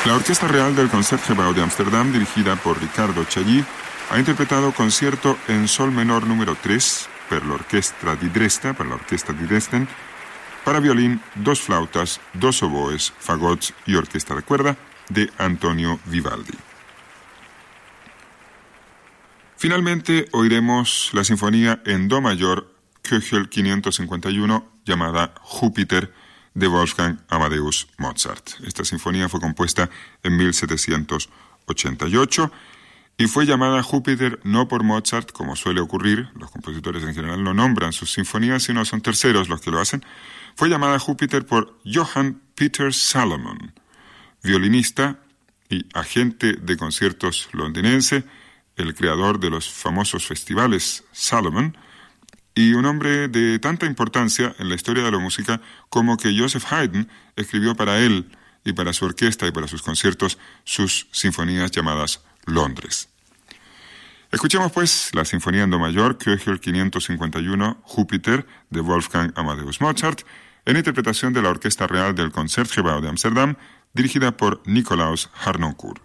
La Orquesta Real del Concertgebouw de Ámsterdam, dirigida por Riccardo Chailly, ha interpretado concierto en sol menor número 3 per l'Orchestra di Dresden, para violín, 2 flautas, 2 oboes, fagots y orquesta de cuerda de Antonio Vivaldi. Finalmente oiremos la sinfonía en do mayor Köchel 551 llamada Júpiter de Wolfgang Amadeus Mozart. Esta sinfonía fue compuesta en 1788 y fue llamada Júpiter no por Mozart, como suele ocurrir. Los compositores en general no nombran sus sinfonías, sino son terceros los que lo hacen. Fue llamada Júpiter por Johann Peter Salomon, violinista y agente de conciertos londinense, el creador de los famosos festivales Salomon, y un hombre de tanta importancia en la historia de la música como que Joseph Haydn escribió para él y para su orquesta y para sus conciertos sus sinfonías llamadas Londres. Escuchemos pues la sinfonía en do mayor Köchel 551 Júpiter de Wolfgang Amadeus Mozart en interpretación de la Orquesta Real del Concertgebouw de Ámsterdam, dirigida por Nicolaus Harnoncourt.